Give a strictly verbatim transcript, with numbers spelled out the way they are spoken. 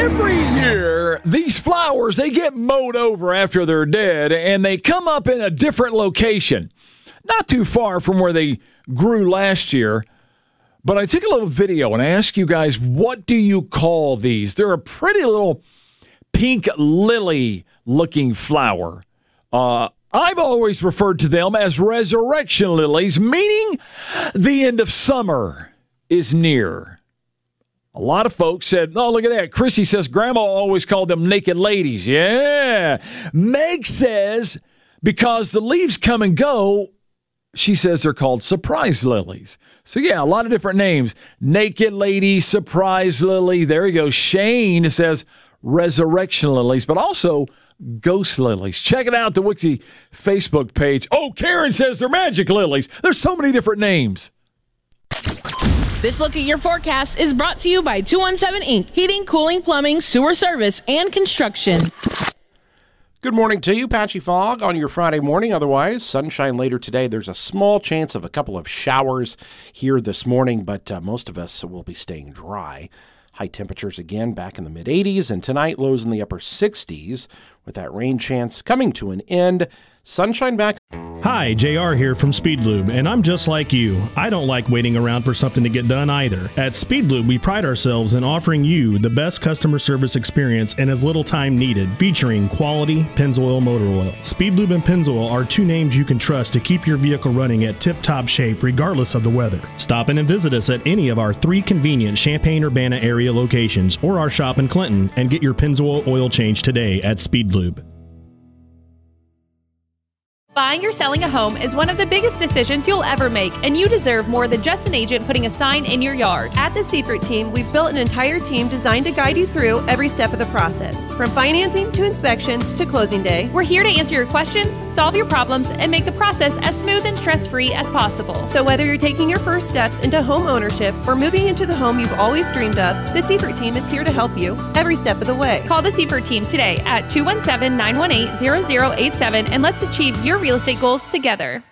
Every year, these flowers, they get mowed over after they're dead, and they come up in a different location. Not too far from where they grew last year. But I took a little video and I asked you guys, what do you call these? They're a pretty little pink lily-looking flower. Uh, I've always referred to them as resurrection lilies, meaning the end of summer is near. A lot of folks said, oh, look at that. Chrissy says Grandma always called them naked ladies. Yeah. Meg says because the leaves come and go, she says they're called surprise lilies. So, yeah, a lot of different names. Naked lady, surprise lily. There you go. Shane says resurrection lilies, but also ghost lilies. Check it out, the Wixie Facebook page. Oh, Karen says they're magic lilies. There's so many different names. This look at your forecast is brought to you by two one seven Incorporated. Heating, cooling, plumbing, sewer service, and construction. Good morning to you. Patchy fog on your Friday morning. Otherwise, sunshine later today. There's a small chance of a couple of showers here this morning, but uh, most of us will be staying dry. High temperatures again back in the mid eighties, and tonight lows in the upper sixties with that rain chance coming to an end. Sunshine back. Hi, J R here from Speed Lube, and I'm just like you. I don't like waiting around for something to get done either. At Speed Lube, we pride ourselves in offering you the best customer service experience in as little time needed, featuring quality Pennzoil motor oil. Speed Lube and Pennzoil are two names you can trust to keep your vehicle running at tip-top shape regardless of the weather. Stop in and visit us at any of our three convenient Champaign-Urbana area locations or our shop in Clinton and get your Pennzoil oil change today at Speed Lube. Buying or selling a home is one of the biggest decisions you'll ever make, and you deserve more than just an agent putting a sign in your yard. At the Seifert team, we've built an entire team designed to guide you through every step of the process, from financing to inspections to closing day. We're here to answer your questions, solve your problems, and make the process as smooth and stress-free as possible. So whether you're taking your first steps into home ownership or moving into the home you've always dreamed of, the Seifert team is here to help you every step of the way. Call the Seifert team today at two one seven, nine one eight, zero zero eight seven and let's achieve your real estate goals together.